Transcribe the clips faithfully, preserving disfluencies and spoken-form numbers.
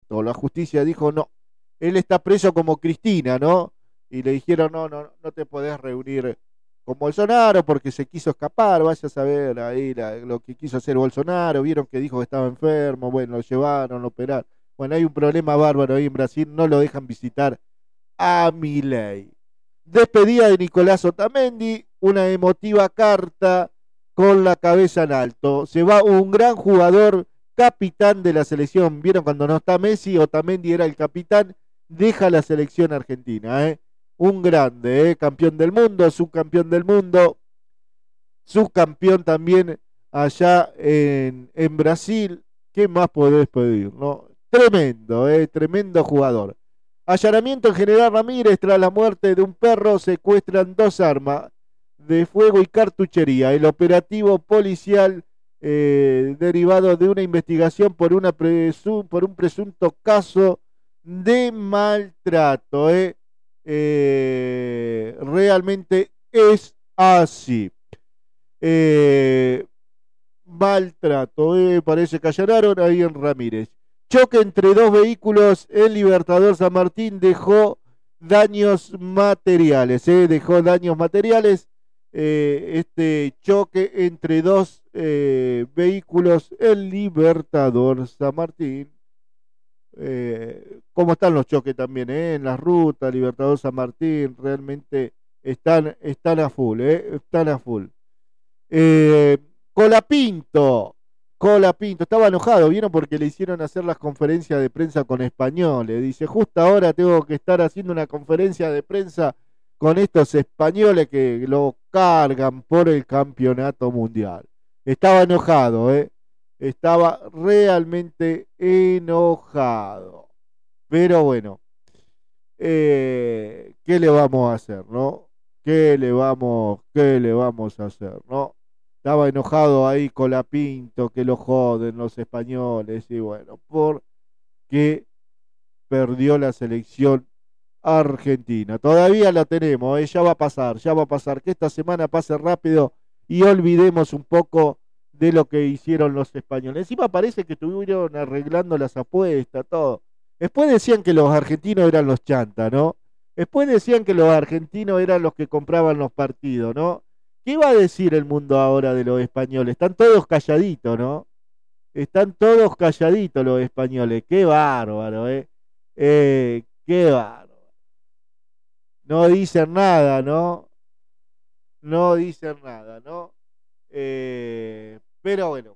aceptó. La justicia dijo no. Él está preso como Cristina, ¿no? Y le dijeron, no, no, no te podés reunir con Bolsonaro porque se quiso escapar, vaya a saber ahí la, lo que quiso hacer Bolsonaro, vieron que dijo que estaba enfermo, bueno, lo llevaron, lo operaron. Bueno, hay un problema bárbaro ahí en Brasil, no lo dejan visitar a Milei. Despedida de Nicolás Otamendi, una emotiva carta con la cabeza en alto. Se va un gran jugador, capitán de la selección. ¿Vieron cuando no está Messi? Otamendi era el capitán, deja la selección argentina, ¿eh? Un grande, ¿eh? Campeón del mundo, subcampeón del mundo, subcampeón también allá en, en Brasil. ¿Qué más podés pedir, no? Tremendo, ¿eh? Tremendo jugador. Allanamiento en General Ramírez tras la muerte de un perro, secuestran dos armas de fuego y cartuchería. El operativo policial eh, derivado de una investigación por, una presu por un presunto caso de maltrato. ¿eh? Eh, realmente es así. Eh, maltrato, eh, parece que allanaron ahí en Ramírez. Choque entre dos vehículos en Libertador San Martín dejó daños materiales, eh, dejó daños materiales. Eh, este choque entre dos eh, vehículos en Libertador San Martín. Eh, ¿Cómo están los choques también? Eh? En las rutas, Libertador San Martín, realmente están, están a full, eh, están a full. Eh, Colapinto. Colapinto, estaba enojado, ¿vieron? Porque le hicieron hacer las conferencias de prensa con españoles. Dice, justo ahora tengo que estar haciendo una conferencia de prensa con estos españoles que lo cargan por el campeonato mundial. Estaba enojado, ¿eh? Estaba realmente enojado. Pero bueno, eh, ¿qué le vamos a hacer, no? ¿Qué le vamos, qué le vamos a hacer, no? Estaba enojado ahí con la Pinto, que lo joden los españoles, y bueno, porque perdió la selección argentina. Todavía la tenemos, ¿eh? Ya va a pasar, ya va a pasar, que esta semana pase rápido y olvidemos un poco de lo que hicieron los españoles. Encima parece que estuvieron arreglando las apuestas, todo. Después decían que los argentinos eran los chantas, ¿no? Después decían que los argentinos eran los que compraban los partidos, ¿no? ¿Qué va a decir el mundo ahora de los españoles? Están todos calladitos, ¿no? Están todos calladitos los españoles. Qué bárbaro, ¿eh? eh qué bárbaro. No dicen nada, ¿no? No dicen nada, ¿no? Eh, pero bueno.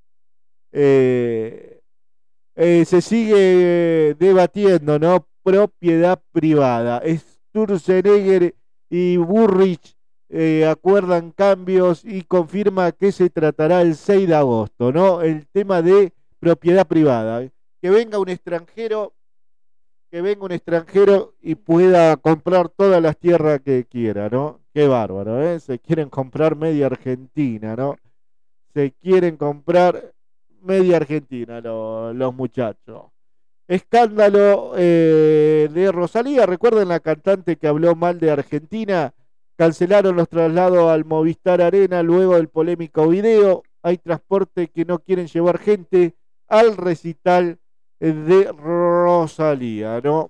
Eh, eh, se sigue debatiendo, ¿no? Propiedad privada. Sturzenegger y Burrich Eh, acuerdan cambios y confirma que se tratará el seis de agosto, ¿no? El tema de propiedad privada. Que venga un extranjero, que venga un extranjero y pueda comprar todas las tierras que quiera, ¿no? Qué bárbaro, ¿eh? Se quieren comprar media Argentina, ¿no? Se quieren comprar media Argentina los, los muchachos. Escándalo eh, de Rosalía. ¿Recuerdan la cantante que habló mal de Argentina? Cancelaron los traslados al Movistar Arena luego del polémico video. Hay transporte que no quieren llevar gente al recital de Rosalía, ¿no?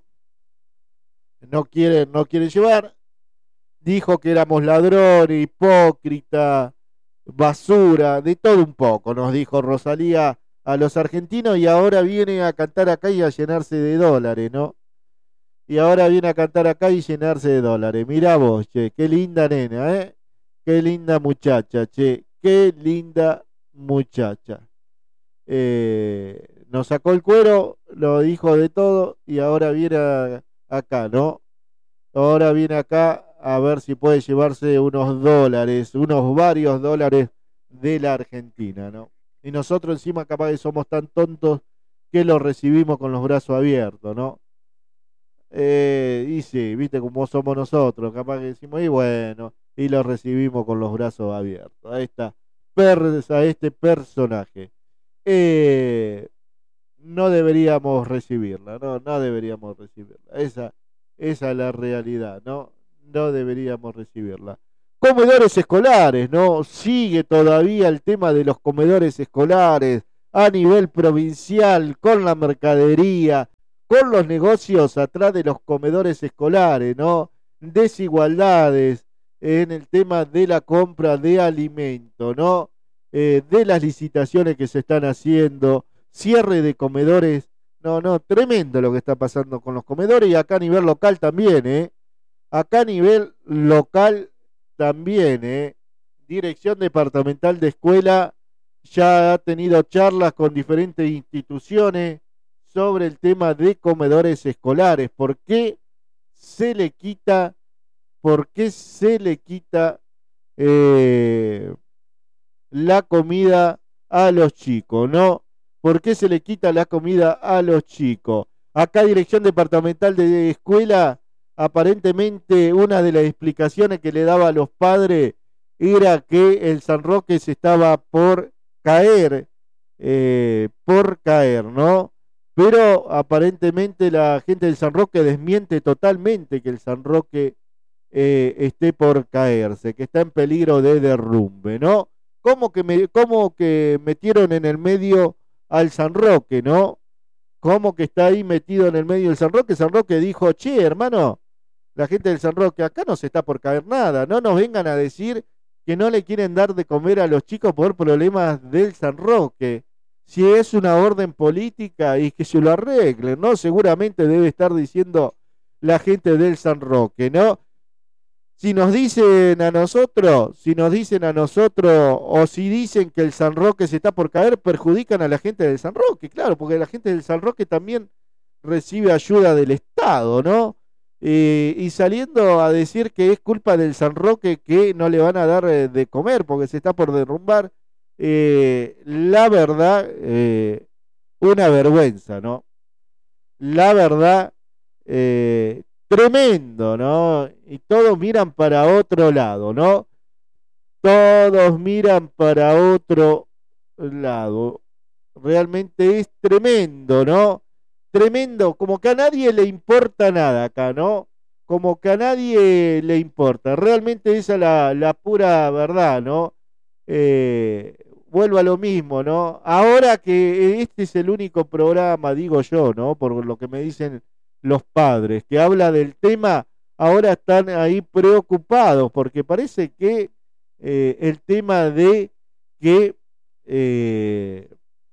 No quieren, no quieren llevar. Dijo que éramos ladrones, hipócrita, basura, de todo un poco, nos dijo Rosalía a los argentinos, y ahora viene a cantar acá y a llenarse de dólares, ¿no? Y ahora viene a cantar acá y llenarse de dólares. Mirá vos, che, qué linda nena, ¿eh? Qué linda muchacha, che, qué linda muchacha. Eh, nos sacó el cuero, lo dijo de todo, y ahora viene a, acá, ¿no? Ahora viene acá a ver si puede llevarse unos dólares, unos varios dólares de la Argentina, ¿no? Y nosotros encima capaz que somos tan tontos que lo recibimos con los brazos abiertos, ¿no? Eh, y sí, viste cómo somos nosotros, capaz que decimos, y bueno, y lo recibimos con los brazos abiertos. A esta a este personaje. Eh, no deberíamos recibirla, no, no deberíamos recibirla. Esa, esa es la realidad, ¿no? No deberíamos recibirla. Comedores escolares, ¿no? Sigue todavía el tema de los comedores escolares a nivel provincial, con la mercadería, con los negocios atrás de los comedores escolares, ¿no? Desigualdades en el tema de la compra de alimento, ¿no? Eh, de las licitaciones que se están haciendo, cierre de comedores, no, no, tremendo lo que está pasando con los comedores y acá a nivel local también, ¿eh? Acá a nivel local también, ¿eh? Dirección Departamental de Escuela ya ha tenido charlas con diferentes instituciones sobre el tema de comedores escolares. ¿Por qué se le quita, por qué se le quita eh, la comida a los chicos, ¿no? ¿Por qué se le quita la comida a los chicos? Acá Dirección Departamental de Escuela, aparentemente una de las explicaciones que le daba a los padres era que el San Roque se estaba por caer, eh, por caer, ¿no? Pero aparentemente la gente del San Roque desmiente totalmente que el San Roque eh, esté por caerse, que está en peligro de derrumbe, ¿no? ¿Cómo que, me, cómo que metieron en el medio al San Roque, ¿no? ¿Cómo que está ahí metido en el medio del San Roque? San Roque dijo, che, hermano, la gente del San Roque, acá no se está por caer nada, no nos vengan a decir que no le quieren dar de comer a los chicos por problemas del San Roque. Si es una orden política y que se lo arreglen, ¿no? Seguramente debe estar diciendo la gente del San Roque, ¿no? Si nos dicen a nosotros, si nos dicen a nosotros, o si dicen que el San Roque se está por caer, perjudican a la gente del San Roque, claro, porque la gente del San Roque también recibe ayuda del Estado, ¿no? Eh, y saliendo a decir que es culpa del San Roque que no le van a dar eh, de comer porque se está por derrumbar, eh, la verdad, eh, una vergüenza, ¿no? La verdad, eh, tremendo, ¿no? Y todos miran para otro lado, ¿no? Todos miran para otro lado. Realmente es tremendo, ¿no? Tremendo, como que a nadie le importa nada acá, ¿no? Como que a nadie le importa. Realmente esa es la, la pura verdad, ¿no? Eh, vuelvo a lo mismo, ¿no? Ahora que este es el único programa, digo yo, ¿no? Por lo que me dicen los padres, que habla del tema, ahora están ahí preocupados, porque parece que eh, el tema de que eh,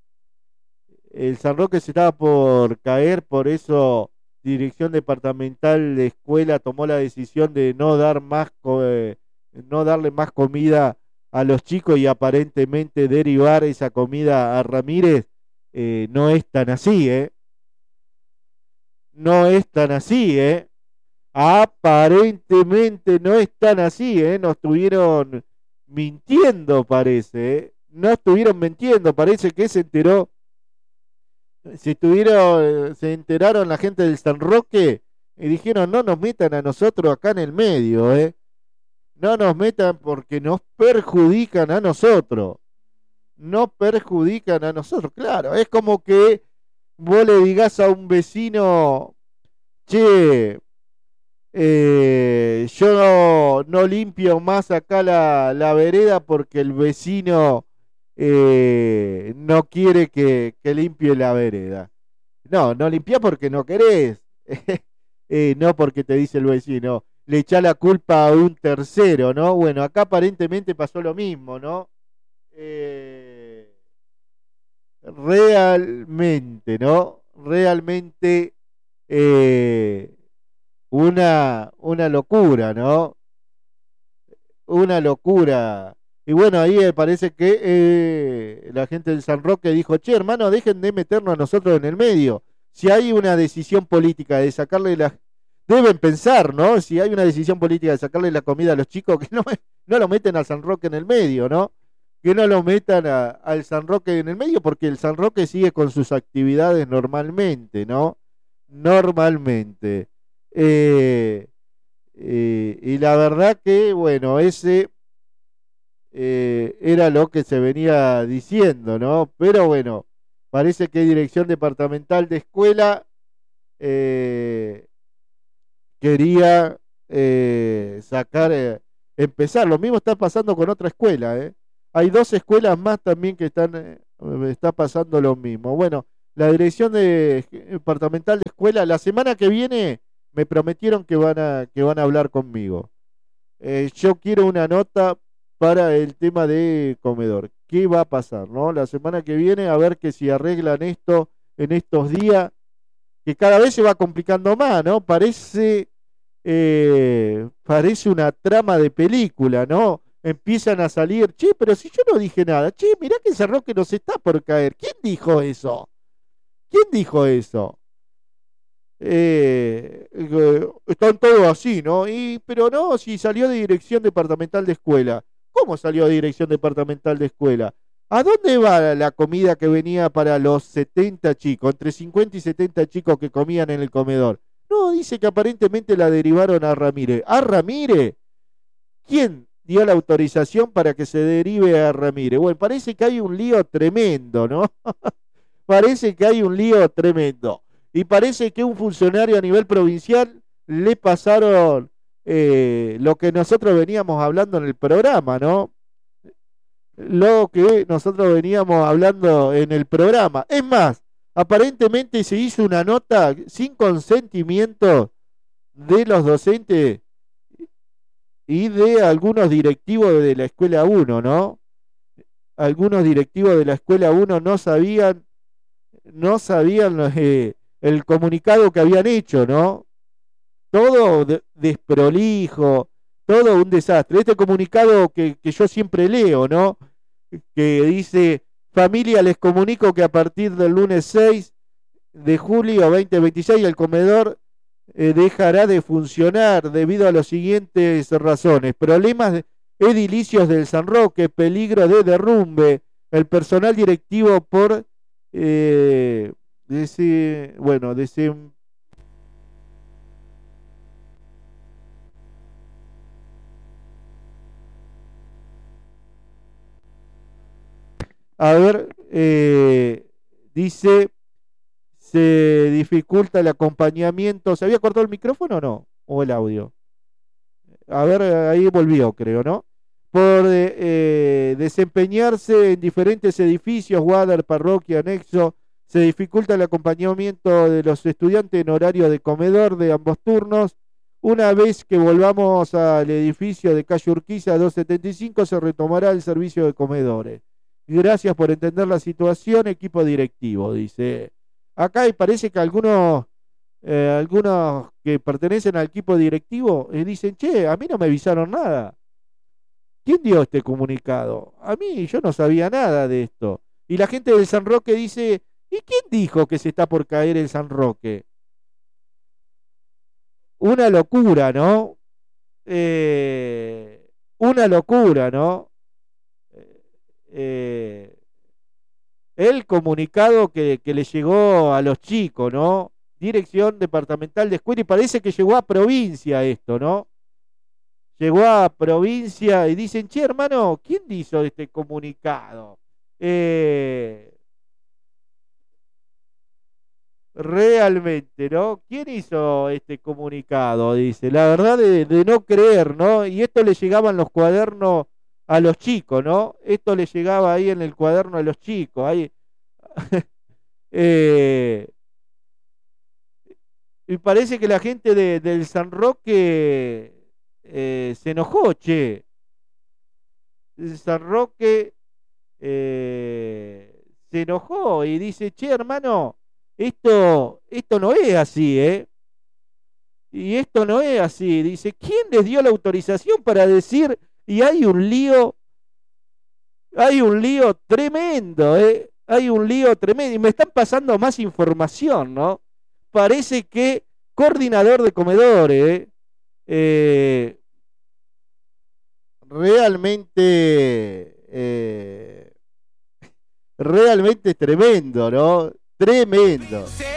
el San Roque se estaba por caer, por eso Dirección Departamental de Escuela tomó la decisión de no dar más, eh, no darle más comida a los chicos y aparentemente derivar esa comida a Ramírez. Eh, no es tan así, ¿eh? No es tan así, ¿eh? Aparentemente no es tan así, ¿eh? Nos estuvieron mintiendo, parece, ¿eh? No estuvieron mintiendo, parece que se enteró. Se estuvieron, se enteraron la gente del San Roque y dijeron, no nos metan a nosotros acá en el medio, ¿eh? No nos metan porque nos perjudican a nosotros. No perjudican a nosotros, claro. Es como que vos le digas a un vecino, che, eh, yo no, no limpio más acá la, la vereda porque el vecino eh, no quiere que, que limpie la vereda. No, no limpiás porque no querés, eh, no porque te dice el vecino. Le echá la culpa a un tercero, ¿no? Bueno, acá aparentemente pasó lo mismo, ¿no? Eh, realmente, ¿no? Realmente eh, una, una locura, ¿no? Una locura. Y bueno, ahí eh, parece que eh, la gente del San Roque dijo, che, hermano, dejen de meternos a nosotros en el medio. Si hay una decisión política de sacarle la... Deben pensar, ¿no? Si hay una decisión política de sacarle la comida a los chicos, que no, no lo meten al San Roque en el medio, ¿no? Que no lo metan a- al San Roque en el medio, porque el San Roque sigue con sus actividades normalmente, ¿no? Normalmente. Eh, eh, y la verdad que, bueno, ese eh, era lo que se venía diciendo, ¿no? Pero bueno, parece que Dirección Departamental de Escuela eh, quería eh, sacar, eh, empezar. Lo mismo está pasando con otra escuela, ¿eh? Hay dos escuelas más también que están, eh, está pasando lo mismo. Bueno, la dirección de, departamental de escuela, la semana que viene me prometieron que van a, que van a hablar conmigo. Eh, yo quiero una nota para el tema de comedor. ¿Qué va a pasar, no? La semana que viene, a ver que si arreglan esto en estos días, que cada vez se va complicando más, ¿no? Parece, eh, parece una trama de película, ¿no? Empiezan a salir, che, pero si yo no dije nada, che, mirá que ese Roque nos está por caer. ¿Quién dijo eso? ¿Quién dijo eso? Eh, eh, están todos así, ¿no? Y, pero no, si salió de dirección departamental de escuela. ¿Cómo salió de dirección departamental de escuela? ¿A dónde va la comida que venía para los setenta chicos, entre cincuenta y setenta chicos que comían en el comedor? No, dice que aparentemente la derivaron a Ramírez. ¿A Ramírez? ¿Quién dio la autorización para que se derive a Ramírez? Bueno, parece que hay un lío tremendo, ¿no? Parece que hay un lío tremendo. Y parece que un funcionario a nivel provincial le pasaron eh, lo que nosotros veníamos hablando en el programa, ¿no? Lo que nosotros veníamos hablando en el programa. Es más, aparentemente se hizo una nota sin consentimiento de los docentes y de algunos directivos de la escuela uno, ¿no? Algunos directivos de la escuela uno no sabían, no sabían eh, el comunicado que habían hecho, ¿no? Todo de, desprolijo, todo un desastre. Este comunicado que, que yo siempre leo, ¿no? Que dice: familia, les comunico que a partir del lunes seis de julio dos mil veintiséis el comedor eh, dejará de funcionar debido a las siguientes razones: problemas edilicios del San Roque, peligro de derrumbe, el personal directivo por eh, dese, bueno, desem, a ver, eh, dice, se dificulta el acompañamiento. ¿Se había cortado el micrófono o no? ¿O el audio? A ver, ahí volvió, creo, ¿no? Por eh, eh, desempeñarse en diferentes edificios, guarda, parroquia, anexo, se dificulta el acompañamiento de los estudiantes en horario de comedor de ambos turnos. Una vez que volvamos al edificio de calle Urquiza doscientos setenta y cinco, se retomará el servicio de comedores. Gracias por entender la situación, equipo directivo, dice. Acá y parece que algunos, eh, algunos que pertenecen al equipo directivo eh, dicen, che, a mí no me avisaron nada. ¿Quién dio este comunicado? A mí, yo no sabía nada de esto. Y la gente del San Roque dice, ¿y quién dijo que se está por caer el San Roque? Una locura, ¿no? Eh, una locura, ¿no? Eh, el comunicado que, que le llegó a los chicos, ¿no? Dirección departamental de escuela, y parece que llegó a provincia esto, ¿no? Llegó a provincia y dicen, che, hermano, ¿quién hizo este comunicado? Eh, realmente, ¿no? ¿Quién hizo este comunicado? Dice, la verdad de, de no creer, ¿no? Y esto le llegaban los cuadernos a los chicos, ¿no? Esto le llegaba ahí en el cuaderno a los chicos, ahí. eh, y parece que la gente de, del San Roque eh, se enojó, che. El San Roque eh, se enojó y dice, che, hermano, esto, esto no es así, ¿eh? Y esto no es así. Dice, ¿quién les dio la autorización para decir? Y hay un lío, hay un lío tremendo, ¿eh? Hay un lío tremendo. Y me están pasando más información, ¿no? Parece que coordinador de comedores, ¿eh? Eh, realmente, eh, realmente tremendo, ¿no? Tremendo.